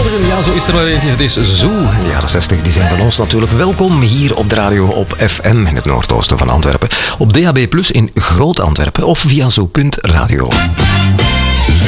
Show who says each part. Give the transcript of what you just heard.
Speaker 1: Morgen, ja, zo is er wel eentje. Het is Zoo. De jaren 60 die zijn van ons natuurlijk. Welkom hier op de radio op FM in het noordoosten van Antwerpen. Op DAB+ in Groot-Antwerpen of via Zo.radio.